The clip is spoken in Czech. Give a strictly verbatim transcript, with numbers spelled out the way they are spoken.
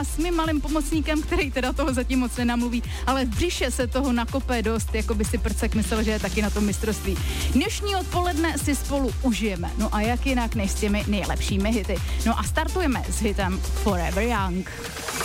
s mým malým pomocníkem, který teda toho zatím moc nenamluví, ale v břiše se toho nakopé dost, jako by si prcek myslel, že je taky na tom mistrovství. Dnešní odpoledne si spolu užijeme. No a jak jinak než s těmi nejlepšími hity. No a startujeme s hitem Forever Young.